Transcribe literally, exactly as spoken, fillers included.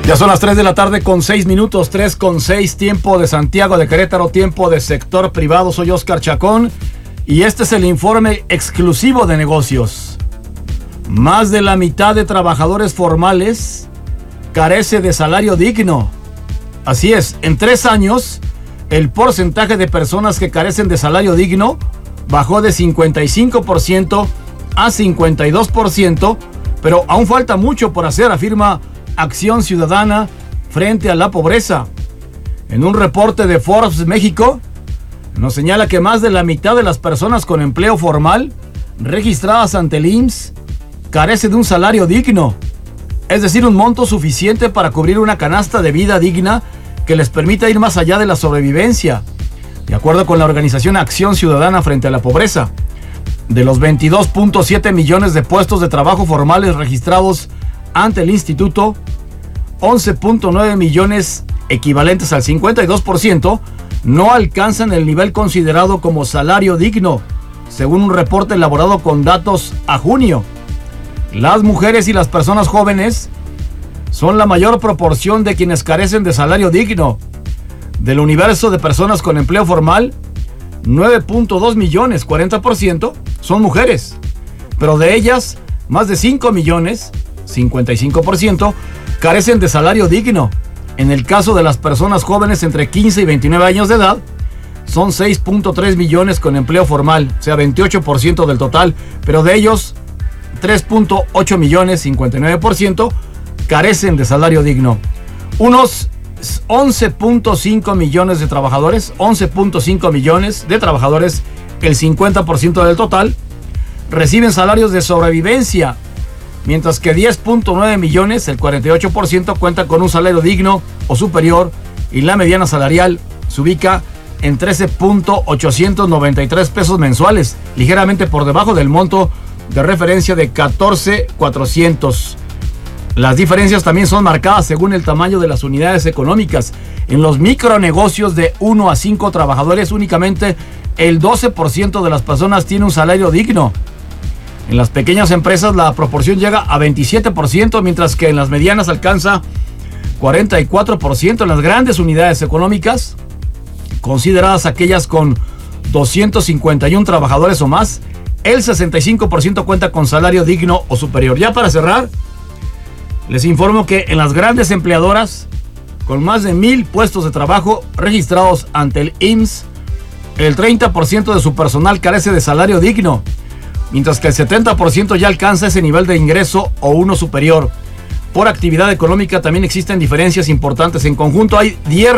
Ya son las tres de la tarde con seis minutos, tres con seis, tiempo de Santiago de Querétaro, tiempo de sector privado. Soy Oscar Chacón y este es el informe exclusivo de negocios. Más de la mitad de trabajadores formales carece de salario digno. Así es, en tres años, el porcentaje de personas que carecen de salario digno bajó de cincuenta y cinco por ciento a cincuenta y dos por ciento, pero aún falta mucho por hacer, afirma Acción Ciudadana frente a la pobreza. En un reporte de Forbes México, nos señala que más de la mitad de las personas con empleo formal registradas ante el I M S S carece de un salario digno, es decir, un monto suficiente para cubrir una canasta de vida digna que les permita ir más allá de la sobrevivencia. De acuerdo con la organización Acción Ciudadana frente a la pobreza, de los veintidós punto siete millones de puestos de trabajo formales registrados ante el instituto, once punto nueve millones, equivalentes al cincuenta y dos por ciento, no alcanzan el nivel considerado como salario digno, según un reporte elaborado con datos a junio. Las mujeres y las personas jóvenes son la mayor proporción de quienes carecen de salario digno. Del universo de personas con empleo formal, nueve punto dos millones, cuarenta por ciento, son mujeres, pero de ellas, más de cinco millones, cincuenta y cinco por ciento, carecen de salario digno. En el caso de las personas jóvenes entre quince y veintinueve años de edad, son seis punto tres millones con empleo formal, o sea, veintiocho por ciento del total, pero de ellos, tres punto ocho millones, cincuenta y nueve por ciento, carecen de salario digno. Unos once punto cinco millones de trabajadores, once punto cinco millones de trabajadores, el cincuenta por ciento del total, reciben salarios de sobrevivencia, mientras que diez punto nueve millones, el cuarenta y ocho por ciento, cuentan con un salario digno o superior, y la mediana salarial se ubica en trece punto ochocientos noventa y tres pesos mensuales, ligeramente por debajo del monto de referencia de catorce mil cuatrocientos. Las diferencias también son marcadas según el tamaño de las unidades económicas. En los micronegocios de uno a cinco trabajadores, únicamente el doce por ciento de las personas tiene un salario digno. En las pequeñas empresas la proporción llega a veintisiete por ciento, mientras que en las medianas alcanza cuarenta y cuatro por ciento. En las grandes unidades económicas, consideradas aquellas con doscientos cincuenta y uno trabajadores o más, el sesenta y cinco por ciento cuenta con salario digno o superior. Ya para cerrar, les informo que en las grandes empleadoras, con más de mil puestos de trabajo registrados ante el I M S S, el treinta por ciento de su personal carece de salario digno, mientras que el setenta por ciento ya alcanza ese nivel de ingreso o uno superior. Por actividad económica también existen diferencias importantes. En conjunto hay diez